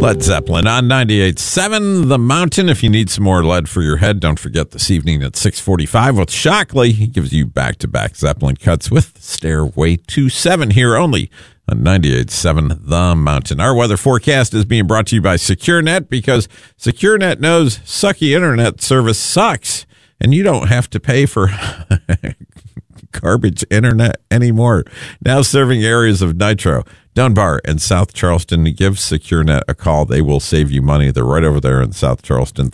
Led Zeppelin on 98.7 The Mountain. If you need some more lead for your head, don't forget this evening at 6:45 with Shockley. He gives you back-to-back Zeppelin cuts with Stairway to 7 here only on 98.7 The Mountain. Our weather forecast is being brought to you by SecureNet because SecureNet knows sucky internet service sucks, and you don't have to pay for garbage internet anymore. Now serving areas of Nitro, Dunbar, and South Charleston. Give SecureNet a call. They will save you money. They're right over there in South Charleston,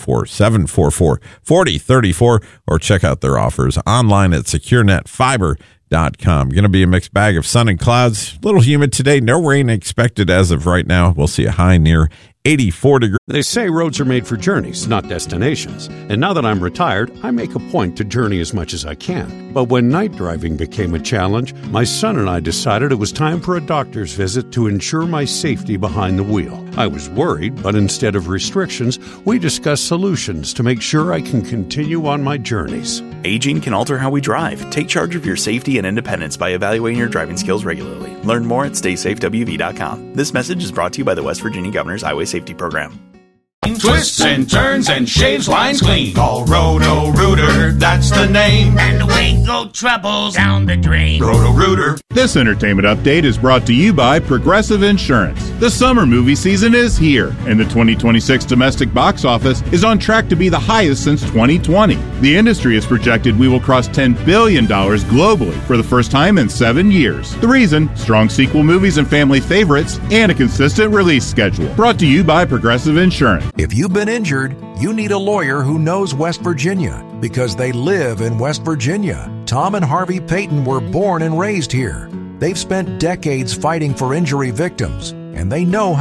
304-744-4034, or check out their offers online at securenetfiber.com. Going to be a mixed bag of sun and clouds. A little humid today. No rain expected as of right now. We'll see a high near 84 degrees. They say roads are made for journeys, not destinations. And now that I'm retired, I make a point to journey as much as I can. But when night driving became a challenge, my son and I decided it was time for a doctor's visit to ensure my safety behind the wheel. I was worried, but instead of restrictions, we discussed solutions to make sure I can continue on my journeys. Aging can alter how we drive. Take charge of your safety and independence by evaluating your driving skills regularly. Learn more at StaySafeWV.com. This message is brought to you by the West Virginia Governor's Highway Safety Program. Twists and turns and shaves lines clean. Call Roto-Rooter, that's the name. And away go troubles down the drain. Roto-Rooter. This entertainment update is brought to you by Progressive Insurance. The summer movie season is here, and the 2026 domestic box office is on track to be the highest since 2020. The industry has projected we will cross $10 billion globally for the first time in 7 years. The reason? Strong sequel movies and family favorites, and a consistent release schedule. Brought to you by Progressive Insurance. If you've been injured, you need a lawyer who knows West Virginia because they live in West Virginia. Tom and Harvey Payton were born and raised here. They've spent decades fighting for injury victims, and they know how